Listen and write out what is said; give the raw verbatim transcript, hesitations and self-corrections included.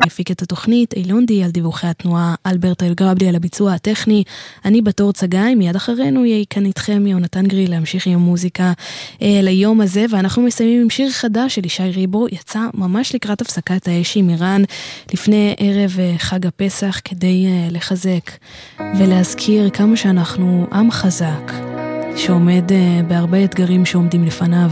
הפיק את התוכנית, אילונדי על דיווחי התנועה, אלברט אלגרבלי על הביצוע הטכני, אני בתור צגאי, מיד אחרינו יהיה כאן איתכם יונתן גריל להמשיך עם המוזיקה אה, ליום הזה, ואנחנו מסיימים עם שיר חדש של ישי ריבו, יצא ממש לקראת הפסקת האש עם איראן, לפני ערב אה, חג הפסח, כדי אה, לחזק ולהזכיר כמה שאנחנו עם חזק, שעומד uh, בהרבה אתגרים שעומדים לפניו,